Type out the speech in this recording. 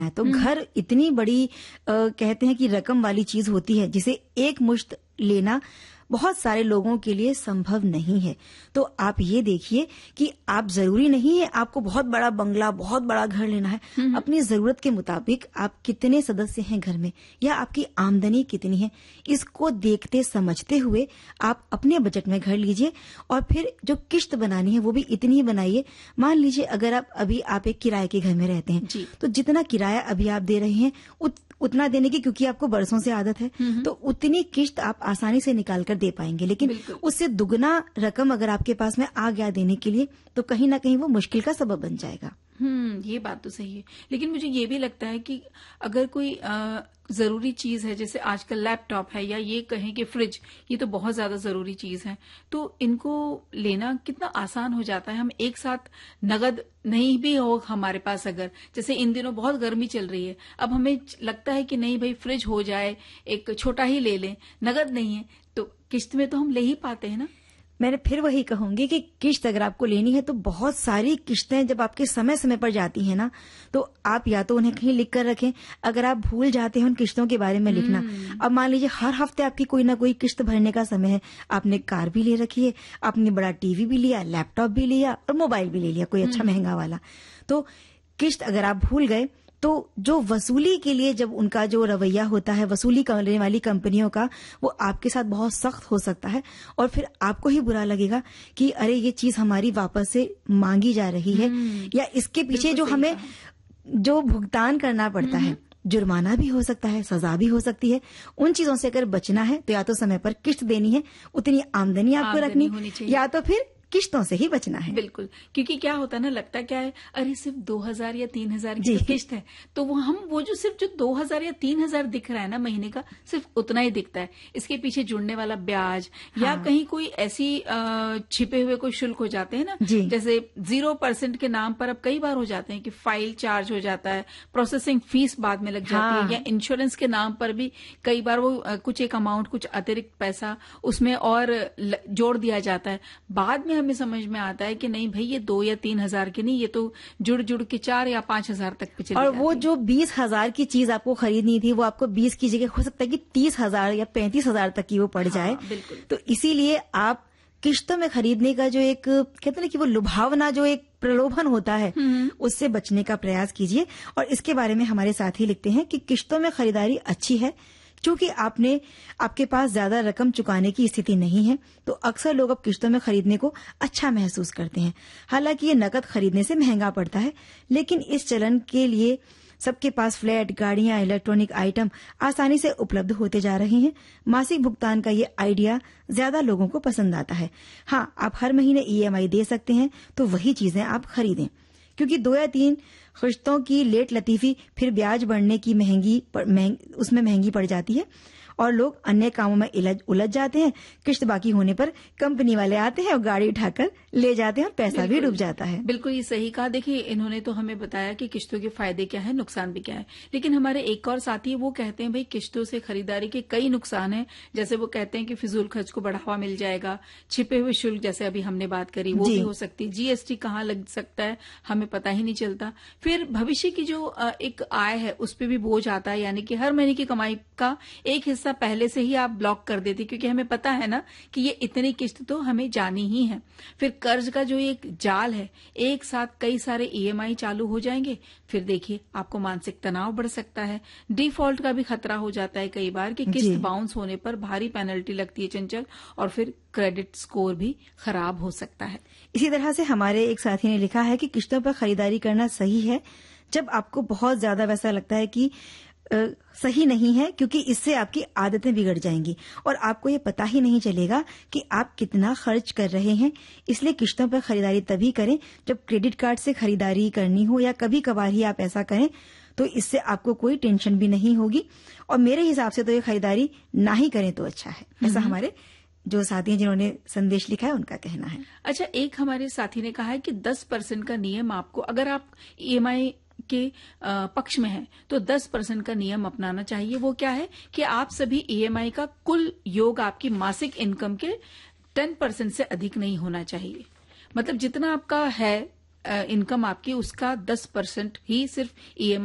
तो घर इतनी बड़ी कहते हैं कि रकम वाली चीज होती है जिसे एक मुश्त लेना बहुत सारे लोगों के लिए संभव नहीं है। तो आप ये देखिए कि आप जरूरी नहीं है आपको बहुत बड़ा बंगला, बहुत बड़ा घर लेना है। अपनी जरूरत के मुताबिक आप कितने सदस्य हैं घर में या आपकी आमदनी कितनी है, इसको देखते समझते हुए आप अपने बजट में घर लीजिए और फिर जो किश्त बनानी है वो भी इतनी ही बनाइए। मान लीजिए अगर आप एक किराए के घर में रहते हैं तो जितना किराया अभी आप दे रहे हैं उतना देने की, क्योंकि आपको बरसों से आदत है, तो उतनी किश्त आप आसानी से निकाल कर दे पाएंगे। लेकिन उससे दुगना रकम अगर आपके पास में आ गया देने के लिए तो कहीं ना कहीं वो मुश्किल का सबब बन जाएगा। ये बात तो सही है। लेकिन मुझे ये भी लगता है कि अगर कोई जरूरी चीज है, जैसे आजकल लैपटॉप है या ये कहें कि फ्रिज, ये तो बहुत ज्यादा जरूरी चीज है, तो इनको लेना कितना आसान हो जाता है। हम एक साथ नगद नहीं भी हो हमारे पास, अगर जैसे इन दिनों बहुत गर्मी चल रही है, अब हमें लगता है कि नहीं भाई फ्रिज हो जाए, एक छोटा ही ले लें, नगद नहीं है तो किश्त में तो हम ले ही पाते हैं ना। मैंने फिर वही कहूंगी कि किश्त अगर आपको लेनी है तो बहुत सारी किश्तें जब आपके समय समय पर जाती हैं ना, तो आप या तो उन्हें कहीं लिख कर रखें। अगर आप भूल जाते हैं उन किश्तों के बारे में लिखना, अब मान लीजिए हर हफ्ते आपकी कोई ना कोई किश्त भरने का समय है, आपने कार भी ले रखी है, आपने बड़ा टीवी भी लिया, लैपटॉप भी लिया और मोबाइल भी ले लिया कोई अच्छा महंगा वाला, तो किश्त अगर आप भूल गए तो जो वसूली के लिए जब उनका जो रवैया होता है वसूली करने वाली कंपनियों का, वो आपके साथ बहुत सख्त हो सकता है और फिर आपको ही बुरा लगेगा कि अरे ये चीज हमारी वापस से मांगी जा रही है, या इसके पीछे जो हमें जो भुगतान करना पड़ता है, जुर्माना भी हो सकता है, सजा भी हो सकती है। उन चीजों से अगर बचना है तो या तो समय पर किश्त देनी है, उतनी आमदनी आपको रखनी, या तो फिर किश्तों से ही बचना है। बिल्कुल, क्योंकि क्या होता है ना, लगता क्या है, अरे सिर्फ 2000 या 3000 की तो किश्त है, तो वो जो सिर्फ जो 2000 या 3000 दिख रहा है ना महीने का, सिर्फ उतना ही दिखता है। इसके पीछे जुड़ने वाला ब्याज या कहीं कोई ऐसी छिपे हुए कोई शुल्क हो जाते हैं ना, जैसे 0% के नाम पर अब कई बार हो जाते हैं कि फाइल चार्ज हो जाता है, प्रोसेसिंग फीस बाद में लग जाती है, या इंश्योरेंस के नाम पर भी कई बार वो कुछ एक अमाउंट, कुछ अतिरिक्त पैसा उसमें और जोड़ दिया जाता है। बाद में हमें समझ में आता है कि नहीं भाई ये 2 या 3 हजार की नहीं, ये तो जुड़ के 4 या 5 हजार तक पे चली जाती है। और वो जो 20,000 की चीज आपको खरीदनी थी वो आपको 20 की जगह हो सकता है कि 30,000 या 35,000 तक की वो पड़ जाए। बिल्कुल। तो इसीलिए आप किश्तों में खरीदने का जो एक कहते हैं कि वो लुभावना, जो एक प्रलोभन होता है, उससे बचने का प्रयास कीजिए। और इसके बारे में हमारे साथी लिखते हैं कि किश्तों में खरीदारी अच्छी है क्योंकि आपके पास ज्यादा रकम चुकाने की स्थिति नहीं है, तो अक्सर लोग अब किश्तों में खरीदने को अच्छा महसूस करते हैं। हालांकि ये नकद खरीदने से महंगा पड़ता है, लेकिन इस चलन के लिए सबके पास फ्लैट, गाड़ियां, इलेक्ट्रॉनिक आइटम आसानी से उपलब्ध होते जा रहे हैं। मासिक भुगतान का ये आइडिया ज्यादा लोगों को पसंद आता है। हाँ, आप हर महीने EMI दे सकते हैं, तो वही चीजें आप खरीदें, क्योंकि 2 या 3 किश्तों की लेट लतीफी फिर ब्याज बढ़ने की उसमें महंगी पड़ जाती है और लोग अन्य कामों में उलझ जाते हैं। किश्त बाकी होने पर कंपनी वाले आते हैं और गाड़ी उठाकर ले जाते हैं और पैसा भी डूब जाता है। बिल्कुल ये सही कहा। देखिए, इन्होंने तो हमें बताया कि किश्तों के फायदे क्या है, नुकसान भी क्या है, लेकिन हमारे एक और साथी वो कहते हैं भाई किश्तों से खरीदारी के कई नुकसान हैं। जैसे वो कहते हैं कि फिजूल खर्च को बढ़ावा मिल जाएगा, छिपे हुए शुल्क जैसे अभी हमने बात करी वो भी हो सकती है, GST कहाँ लग सकता है हमें पता ही नहीं चलता। फिर भविष्य की जो एक आय है उस पर भी बोझ आता है, यानी कि हर महीने की कमाई का एक हिस्सा पहले से ही आप ब्लॉक कर देती, क्योंकि हमें पता है ना कि ये इतनी किश्त तो हमें जानी ही है। फिर कर्ज का जो एक जाल है, एक साथ कई सारे EMI चालू हो जाएंगे, फिर देखिए आपको मानसिक तनाव बढ़ सकता है। डिफॉल्ट का भी खतरा हो जाता है कई बार कि किश्त बाउंस होने पर भारी पेनल्टी लगती है चंचल, और फिर क्रेडिट स्कोर भी खराब हो सकता है। इसी तरह से हमारे एक साथी ने लिखा है कि किश्तों पर खरीदारी करना सही है जब आपको बहुत ज्यादा वैसा लगता है कि सही नहीं है, क्योंकि इससे आपकी आदतें बिगड़ जाएंगी और आपको ये पता ही नहीं चलेगा कि आप कितना खर्च कर रहे हैं। इसलिए किश्तों पर खरीदारी तभी करें जब क्रेडिट कार्ड से खरीदारी करनी हो, या कभी कभार ही आप ऐसा करें, तो इससे आपको कोई टेंशन भी नहीं होगी। और मेरे हिसाब से तो ये खरीदारी ना ही करें तो अच्छा है, ऐसा हमारे जो साथी हैं जिन्होंने संदेश लिखा है उनका कहना है। अच्छा, एक हमारे साथी ने कहा है कि 10% का नियम आपको, अगर आप EMI के पक्ष में है तो 10% का नियम अपनाना चाहिए। वो क्या है कि आप सभी EMI का कुल योग आपकी मासिक इनकम के 10% से अधिक नहीं होना चाहिए। मतलब जितना आपका है इनकम आपकी, उसका 10% ही सिर्फ EMI